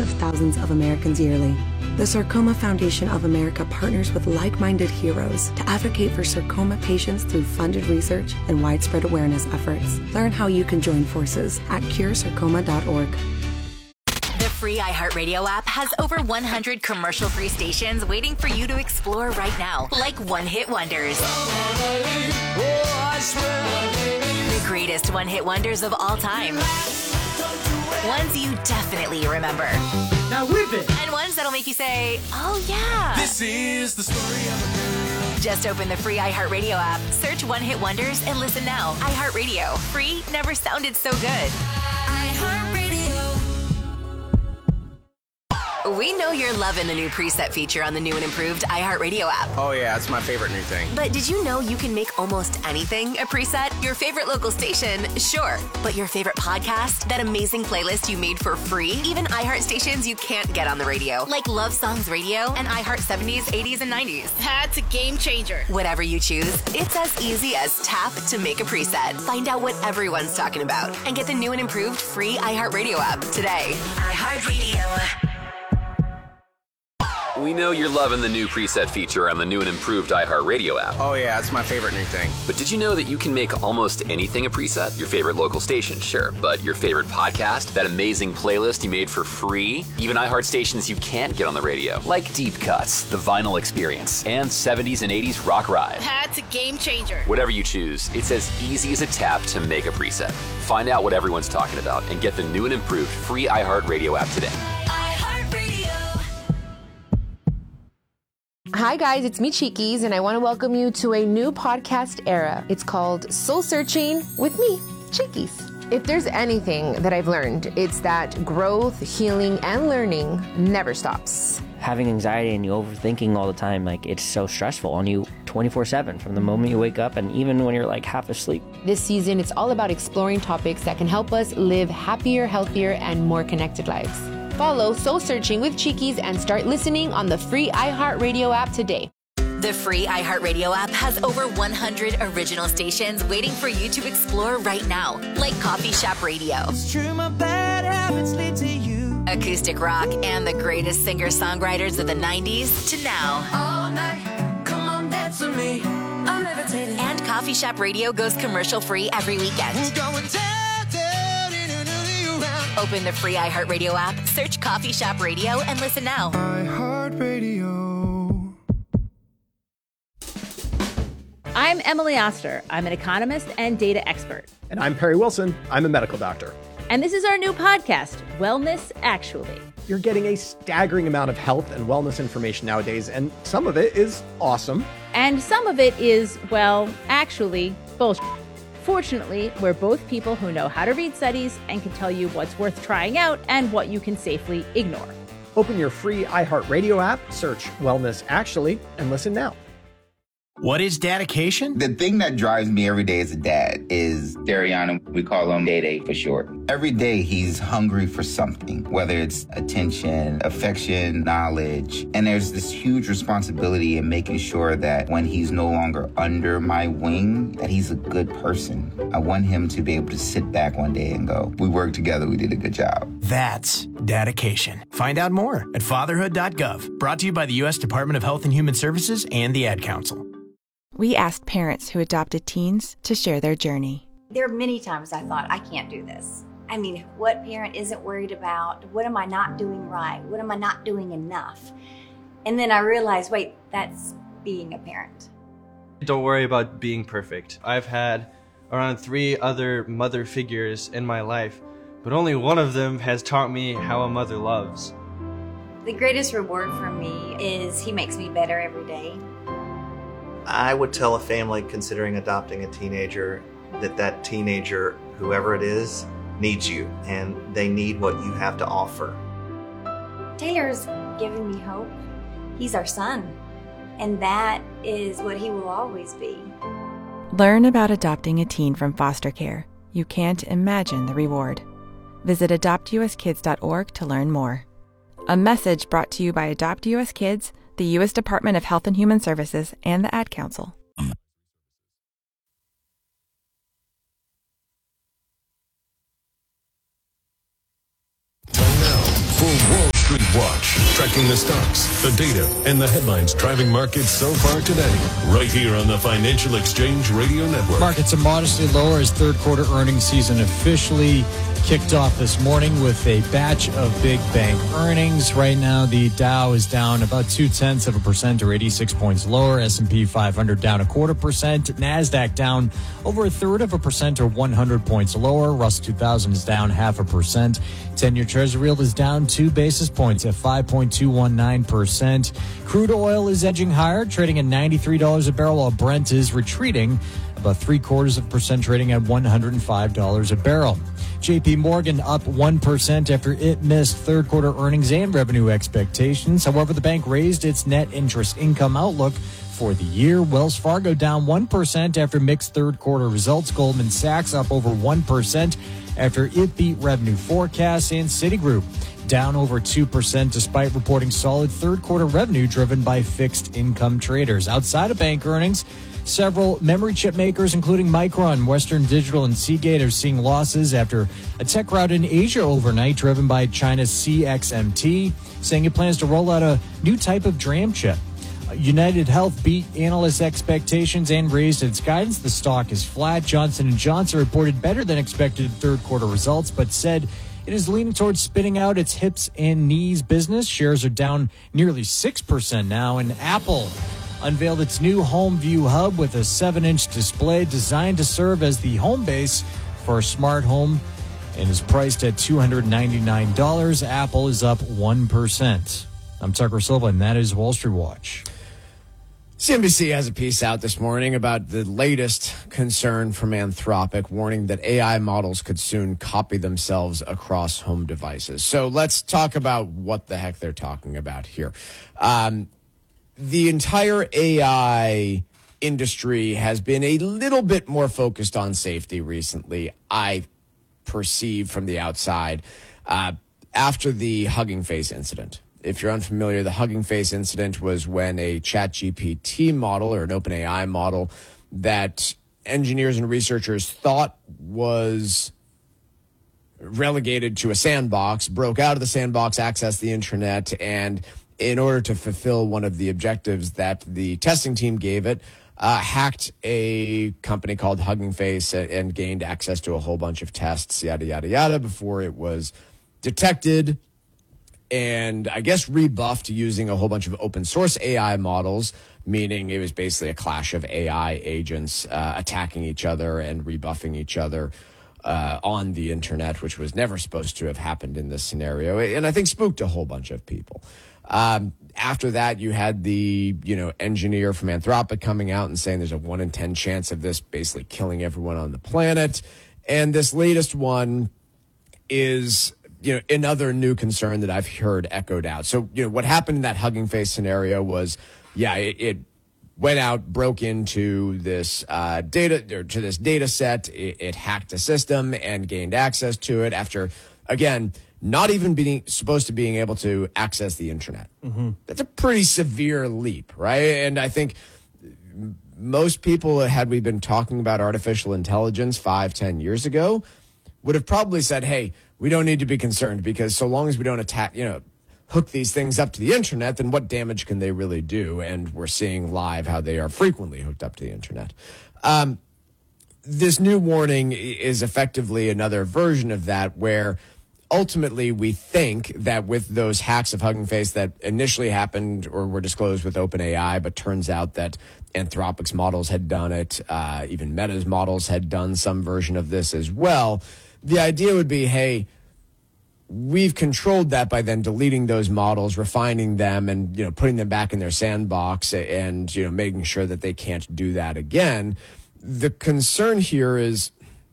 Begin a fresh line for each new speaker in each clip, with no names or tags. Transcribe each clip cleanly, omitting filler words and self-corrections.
of thousands of Americans yearly. The Sarcoma Foundation of America partners with like-minded heroes to advocate for sarcoma patients through funded research and widespread awareness efforts. Learn how you can join forces at curesarcoma.org.
The free iHeartRadio app has over 100 commercial-free stations waiting for you to explore right now, like one-hit wonders. The greatest one-hit wonders of all time. Ones you definitely remember.
Now whip it!
And ones that'll make you say, oh yeah.
This is the story of a girl.
Just open the free iHeartRadio app, search One Hit Wonders, and listen now. iHeartRadio. Free never sounded so good. We know you're loving the new preset feature on the new and improved iHeartRadio app.
Oh yeah, it's my favorite new thing.
But did you know you can make almost anything a preset? Your favorite local station, sure. But your favorite podcast? That amazing playlist you made for free? Even iHeart stations you can't get on the radio, like Love Songs Radio and iHeart 70s, 80s, and 90s.
That's a game changer.
Whatever you choose, it's as easy as tap to make a preset. Find out what everyone's talking about and get the new and improved free iHeartRadio app today. iHeartRadio.
We know you're loving the new preset feature on the new and improved iHeartRadio app.
Oh yeah, it's my favorite new thing.
But did you know that you can make almost anything a preset? Your favorite local station, sure. But your favorite podcast? That amazing playlist you made for free? Even iHeart stations you can't get on the radio, like Deep Cuts, The Vinyl Experience, and 70s and 80s Rock Ride.
That's a game changer.
Whatever you choose, it's as easy as a tap to make a preset. Find out what everyone's talking about and get the new and improved free iHeartRadio app today.
Hi guys, it's me Cheekies, and I want to welcome you to a new podcast era. It's called Soul Searching with me, Cheekies. If there's anything that I've learned, it's that growth, healing, and learning never stops.
Having anxiety and you overthinking all the time, like it's so stressful on you 24/7 from the moment you wake up and even when you're like half asleep.
This season, it's all about exploring topics that can help us live happier, healthier, and more connected lives. Follow Soul Searching with Cheekies and start listening on the free iHeartRadio app today.
The free iHeartRadio app has over 100 original stations waiting for you to explore right now, like Coffee Shop Radio.
It's true, my bad habits lead to you.
Acoustic rock and the greatest singer-songwriters of the 90s to now.
All night, come on, dance with me. I'm levitating.
And Coffee Shop Radio goes commercial-free every weekend.
We're going down, down, in around.
Open the free iHeartRadio app, search Coffee Shop Radio, and listen now.
iHeartRadio.
I'm Emily Oster. I'm an economist and data expert.
And I'm Perry Wilson. I'm a medical doctor.
And this is our new podcast, Wellness Actually.
You're getting a staggering amount of health and wellness information nowadays, and some of it is awesome.
And some of it is, well, actually, bullshit. Fortunately, we're both people who know how to read studies and can tell you what's worth trying out and what you can safely ignore.
Open your free iHeartRadio app, search Wellness Actually, and listen now.
What is dedication?
The thing that drives me every day as a dad is Dariana. We call him Day Day for short. Every day he's hungry for something, whether it's attention, affection, knowledge. And there's this huge responsibility in making sure that when he's no longer under my wing, that he's a good person. I want him to be able to sit back one day and go, we worked together, we did a good job.
That's dedication. Find out more at fatherhood.gov. Brought to you by the U.S. Department of Health and Human Services and the Ad Council.
We asked parents who adopted teens to share their journey.
There are many times I thought, I can't do this. I mean, what parent isn't worried about? What am I not doing right? What am I not doing enough? And then I realized, wait, that's being a parent.
Don't worry about being perfect. I've had around 3 other mother figures in my life, but only one of them has taught me how a mother loves.
The greatest reward for me is he makes me better every day.
I would tell a family considering adopting a teenager that teenager, whoever it is, needs you, and they need what you have to offer.
Taylor's given me hope. He's our son, and that is what he will always be.
Learn about adopting a teen from foster care. You can't imagine the reward. Visit adoptuskids.org to learn more. A message brought to you by Adopt US Kids, the U.S. Department of Health and Human Services, and the Ad Council.
For World Street Watch, tracking the stocks, the data, and the headlines driving markets so far today. Right here on the Financial Exchange Radio Network.
Markets are modestly lower as third quarter earnings season officially kicked off this morning with a batch of big bank earnings. Right now, the Dow is down about 0.2% or 86 points lower. S&P 500 down 0.25%. NASDAQ down over 0.33% or 100 points lower. Russell 2000 is down 0.5%. 10-year Treasury yield is down 2 basis points at 5.219%. Crude oil is edging higher, trading at $93 a barrel, while Brent is retreating about 0.75%, trading at $105 a barrel. JP Morgan up 1% after it missed third quarter earnings and revenue expectations. However, the bank raised its net interest income outlook for the year. Wells Fargo down 1% after mixed third quarter results. Goldman Sachs up over 1% after it beat revenue forecasts. And Citigroup down over 2% despite reporting solid third quarter revenue driven by fixed income traders. Outside of bank earnings, several memory chip makers, including Micron, Western Digital, and Seagate, are seeing losses after a tech rout in Asia overnight driven by China's CXMT, saying it plans to roll out a new type of DRAM chip. United Health beat analyst expectations and raised its guidance. The stock is flat. Johnson & Johnson reported better than expected third quarter results, but said it is leaning towards spinning out its hips and knees business. Shares are down nearly 6% now, and Apple unveiled its new HomeView hub with a 7-inch display designed to serve as the home base for a smart home and is priced at $299. Apple is up 1%. I'm Tucker Silva, and that is Wall Street Watch.
CNBC has a piece out this morning about the latest concern from Anthropic, warning that AI models could soon copy themselves across home devices. So let's talk about what the heck they're talking about here. The entire AI industry has been a little bit more focused on safety recently, I perceive from the outside, after the Hugging Face incident. If you're unfamiliar, the Hugging Face incident was when a ChatGPT model or an OpenAI model that engineers and researchers thought was relegated to a sandbox, broke out of the sandbox, accessed the internet, and in order to fulfill one of the objectives that the testing team gave it, hacked a company called Hugging Face and gained access to a whole bunch of tests, yada, yada, yada, before it was detected and, I guess, rebuffed using a whole bunch of open source AI models, meaning it was basically a clash of AI agents attacking each other and rebuffing each other on the internet, which was never supposed to have happened in this scenario, and I think spooked a whole bunch of people. After that, you had the, engineer from Anthropic coming out and saying there's a 1 in 10 chance of this basically killing everyone on the planet. And this latest one is, another new concern that I've heard echoed out. So, what happened in that Hugging Face scenario was, it went out, broke into this data set. It hacked a system and gained access to it after, again, not even being able to access the internet. Mm-hmm. That's a pretty severe leap, right? And I think most people, had we been talking about artificial intelligence 5-10 years ago, would have probably said, hey, we don't need to be concerned because so long as we don't hook these things up to the internet, then what damage can they really do? And we're seeing live how they are frequently hooked up to the internet. This new warning is effectively another version of that, where ultimately, we think that with those hacks of Hugging Face that initially happened or were disclosed with OpenAI, but turns out that Anthropic's models had done it, even Meta's models had done some version of this as well. The idea would be, hey, we've controlled that by then deleting those models, refining them, and putting them back in their sandbox, and making sure that they can't do that again. The concern here is,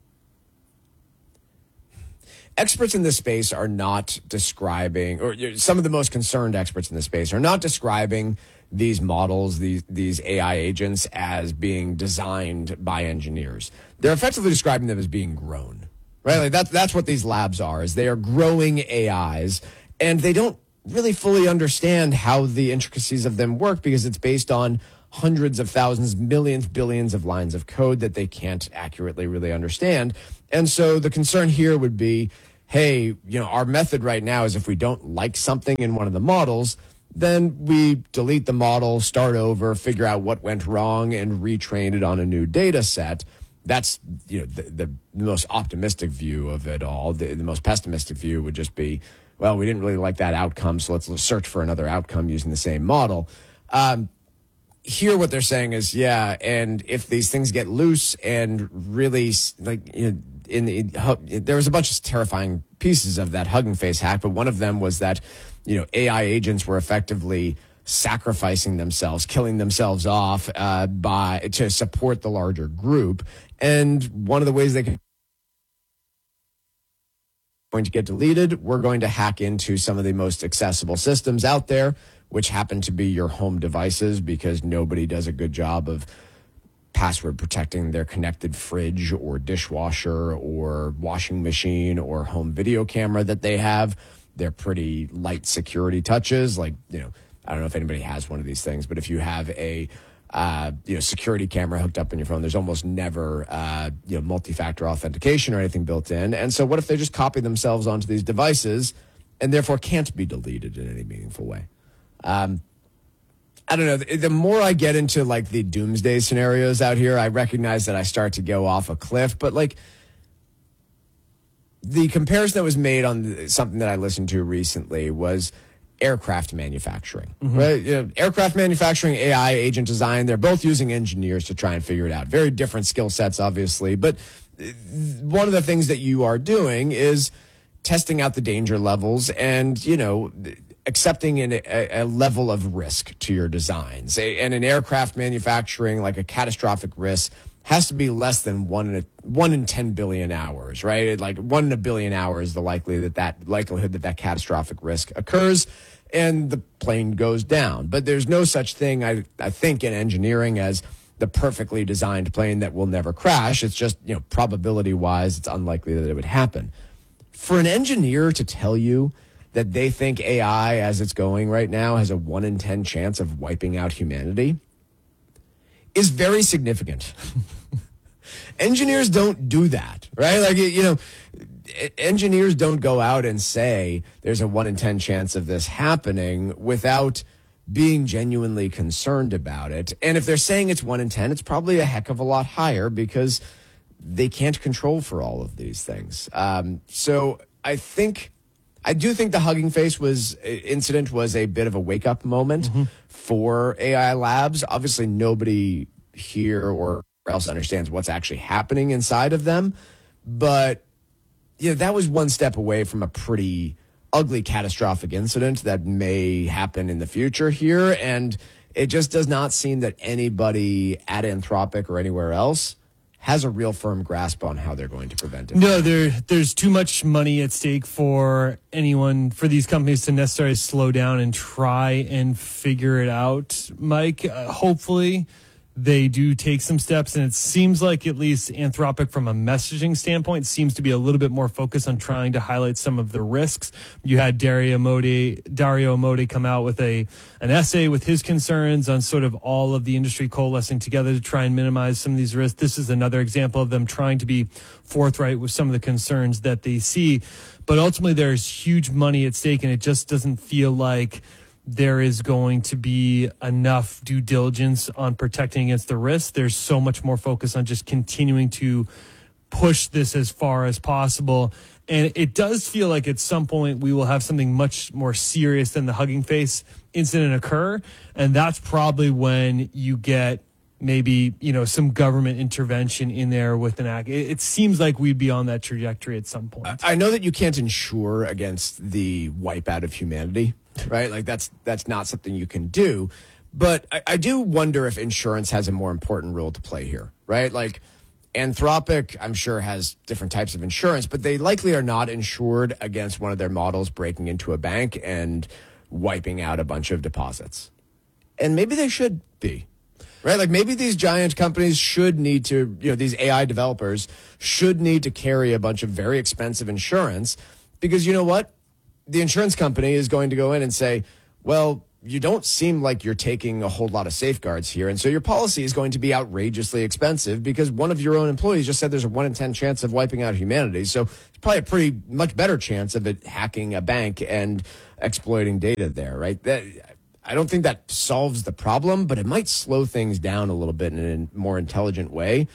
experts in this space are not describing, or some of the most concerned experts in this space are not describing these models, these AI agents, as being designed by engineers. They're effectively describing them as being grown, right? Like that's what these labs are, is they are growing AIs, and they don't really fully understand how the intricacies of them work because it's based on hundreds of thousands, millions, billions of lines of code that they can't accurately really understand. And so the concern here would be, hey, our method right now is if we don't like something in one of the models, then we delete the model, start over, figure out what went wrong, and retrain it on a new data set. That's the most optimistic view of it all. The most pessimistic view would just be, well, we didn't really like that outcome, so let's search for another outcome using the same model. Here, what they're saying is, yeah, and if these things get loose and really there was a bunch of terrifying pieces of that Hugging Face hack, but one of them was that AI agents were effectively sacrificing themselves, killing themselves off to support the larger group. And one of the ways they can going to get deleted, we're going to hack into some of the most accessible systems out there, which happen to be your home devices, because nobody does a good job of password protecting their connected fridge or dishwasher or washing machine or home video camera that they have. They're pretty light security touches. Like, I don't know if anybody has one of these things, but if you have a security camera hooked up in your phone, there's almost never multi-factor authentication or anything built in. And so what if they just copy themselves onto these devices and therefore can't be deleted in any meaningful way? I don't know. The more I get into like the doomsday scenarios out here, I recognize that I start to go off a cliff. But like the comparison that was made on something that I listened to recently was aircraft manufacturing, right? Aircraft manufacturing, AI, agent design, they're both using engineers to try and figure it out. Very different skill sets, obviously. But one of the things that you are doing is testing out the danger levels and, accepting a level of risk to your designs. And in aircraft manufacturing, like a catastrophic risk has to be less than 1 in 10 billion hours, right? Like 1 in a billion hours, the likelihood that catastrophic risk occurs and the plane goes down. But there's no such thing, I think, in engineering as the perfectly designed plane that will never crash. It's just, probability wise, it's unlikely that it would happen. For an engineer to tell you that they think AI, as it's going right now, has a 1 in 10 chance of wiping out humanity is very significant. Engineers don't do that, right? Like, engineers don't go out and say there's a 1 in 10 chance of this happening without being genuinely concerned about it. And if they're saying it's 1 in 10, it's probably a heck of a lot higher because they can't control for all of these things. So I do think the Hugging Face incident was a bit of a wake-up moment for AI labs. Obviously, nobody here or else understands what's actually happening inside of them. But that was one step away from a pretty ugly, catastrophic incident that may happen in the future here. And it just does not seem that anybody at Anthropic or anywhere else has a real firm grasp on how they're going to prevent it.
No, there's too much money at stake for these companies to necessarily slow down and try and figure it out, Mike. Hopefully they do take some steps, and it seems like at least Anthropic from a messaging standpoint seems to be a little bit more focused on trying to highlight some of the risks. You had Dario Amodei come out with an essay with his concerns on sort of all of the industry coalescing together to try and minimize some of these risks. This is another example of them trying to be forthright with some of the concerns that they see. But ultimately there's huge money at stake, and it just doesn't feel like there is going to be enough due diligence on protecting against the risk. There's so much more focus on just continuing to push this as far as possible. And it does feel like at some point we will have something much more serious than the Hugging Face incident occur. And that's probably when you get maybe, some government intervention in there with an act. It seems like we'd be on that trajectory at some point.
I know that you can't insure against the wipeout of humanity, right? Like that's not something you can do. But I do wonder if insurance has a more important role to play here, right? Like Anthropic, I'm sure, has different types of insurance, but they likely are not insured against one of their models breaking into a bank and wiping out a bunch of deposits. And maybe they should be. Right? Like maybe these giant companies should need to, these AI developers should need to carry a bunch of very expensive insurance because you know what? The insurance company is going to go in and say, well, you don't seem like you're taking a whole lot of safeguards here. And so your policy is going to be outrageously expensive because one of your own employees just said there's a 1 in 10 chance of wiping out humanity. So it's probably a pretty much better chance of it hacking a bank and exploiting data there, right? I don't think that solves the problem, but it might slow things down a little bit in a more intelligent way.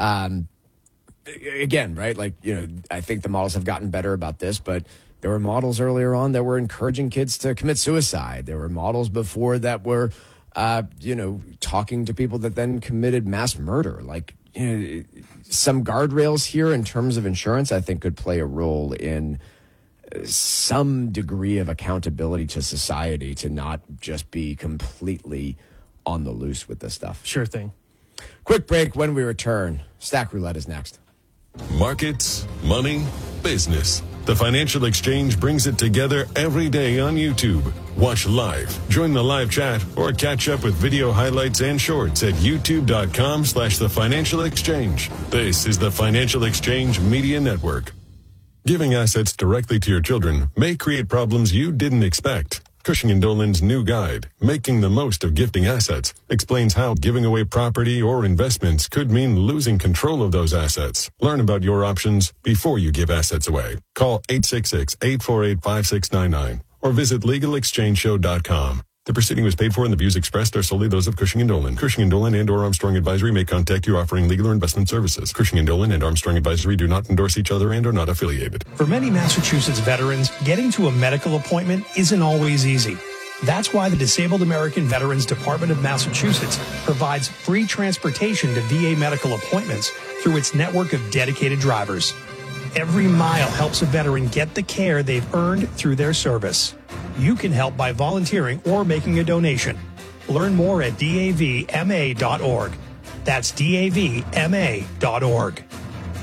Again, right? Like, I think the models have gotten better about this, but there were models earlier on that were encouraging kids to commit suicide. There were models before that were, talking to people that then committed mass murder. Like, some guardrails here in terms of insurance, I think could play a role in some degree of accountability to society to not just be completely on the loose with this stuff.
Sure thing.
Quick break. When we return, Stack Roulette is next.
Markets, money, business. The Financial Exchange brings it together every day on YouTube. Watch live, join the live chat, or catch up with video highlights and shorts at youtube.com/The Financial Exchange. This is the Financial Exchange Media Network. Giving assets directly to your children may create problems you didn't expect. Cushing & Dolan's new guide, Making the Most of Gifting Assets, explains how giving away property or investments could mean losing control of those assets. Learn about your options before you give assets away. Call 866-848-5699 or visit LegalExchangeShow.com. The proceeding was paid for and the views expressed are solely those of Cushing & Dolan. Cushing & Dolan and or Armstrong Advisory may contact you offering legal or investment services. Cushing & Dolan and Armstrong Advisory do not endorse each other and are not affiliated.
For many Massachusetts veterans, getting to a medical appointment isn't always easy. That's why the Disabled American Veterans Department of Massachusetts provides free transportation to VA medical appointments through its network of dedicated drivers. Every mile helps a veteran get the care they've earned through their service. You can help by volunteering or making a donation. Learn more at davma.org. That's davma.org.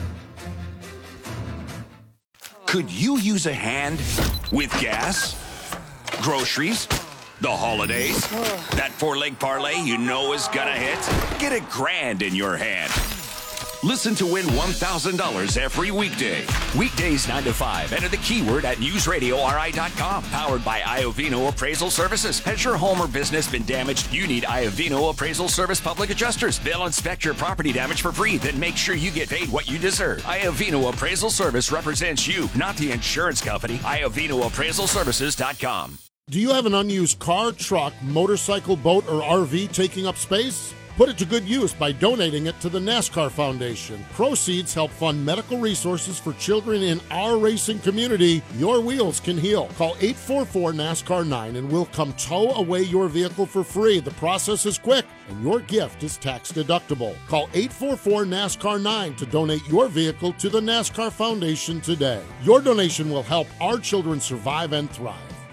Could you use a hand with gas, groceries, the holidays? That four-leg parlay you know is gonna hit? Get $1,000 in your hand. Listen to win $1,000 every weekday. Weekdays 9 to 5. Enter the keyword at newsradiori.com. Powered by Iovino Appraisal Services. Has your home or business been damaged? You need Iovino Appraisal Service Public Adjusters. They'll inspect your property damage for free, then make sure you get paid what you deserve. Iovino Appraisal Service represents you, not the insurance company. IovinoAppraisalServices.com.
Do you have an unused car, truck, motorcycle, boat, or RV taking up space? Put it to good use by donating it to the NASCAR Foundation. Proceeds help fund medical resources for children in our racing community. Your wheels can heal. Call 844-NASCAR-9 and we'll come tow away your vehicle for free. The process is quick and your gift is tax deductible. Call 844-NASCAR-9 to donate your vehicle to the NASCAR Foundation today. Your donation will help our children survive and thrive.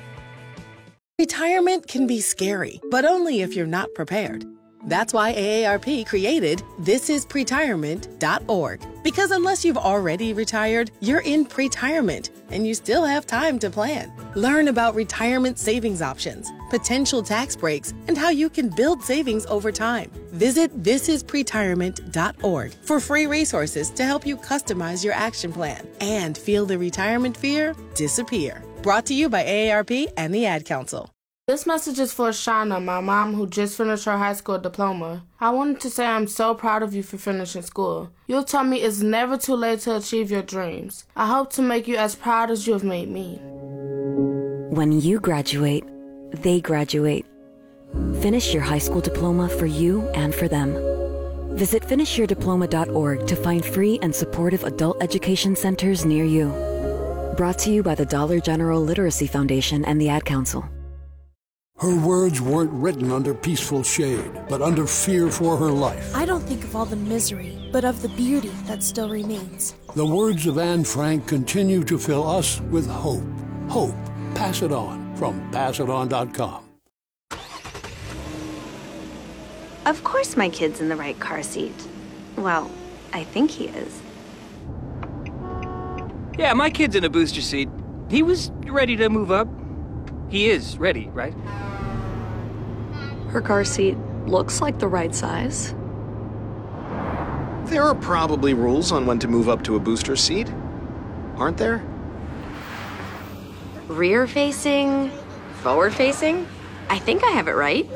Retirement can be scary, but only if you're not prepared. That's why AARP created thisispretirement.org. Because unless you've already retired, you're in pretirement, and you still have time to plan. Learn about retirement savings options, potential tax breaks, and how you can build savings over time. Visit thisispretirement.org for free resources to help you customize your action plan and feel the retirement fear disappear. Brought to you by AARP and the Ad Council.
This message is for Shauna, my mom who just finished her high school diploma. I wanted to say I'm so proud of you for finishing school. You taught me it's never too late to achieve your dreams. I hope to make you as proud as you have made me.
When you graduate, they graduate. Finish your high school diploma for you and for them. Visit finishyourdiploma.org to find free and supportive adult education centers near you. Brought to you by the Dollar General Literacy Foundation and the Ad Council.
Her words weren't written under peaceful shade, but under fear for her life.
I don't think of all the misery, but of the beauty that still remains.
The words of Anne Frank continue to fill us with hope. Hope. Pass it on from passiton.com.
Of course my kid's in the right car seat. Well, I think he is.
Yeah, my kid's in a booster seat. He was ready to move up. He is ready, right?
Her car seat looks like the right size.
There are probably rules on when to move up to a booster seat, aren't there?
Rear facing, forward facing? I think I have it right.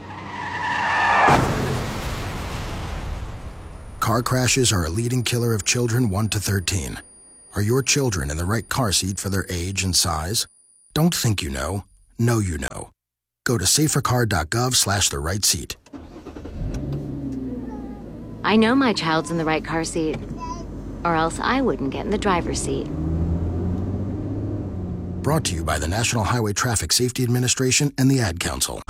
Car crashes are a leading killer of children 1 to 13. Are your children in the right car seat for their age and size? Don't think you know. Know you know. Go to safercar.gov/the right seat.
I know my child's in the right car seat, or else I wouldn't get in the driver's seat.
Brought to you by the National Highway Traffic Safety Administration and the Ad Council.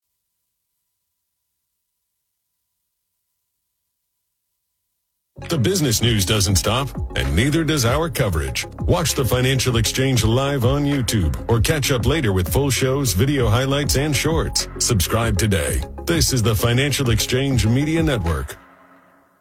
The business news doesn't stop, and neither does our coverage. Watch the Financial Exchange live on YouTube or catch up later with full shows, video highlights, and shorts. Subscribe today. This is the Financial Exchange Media Network.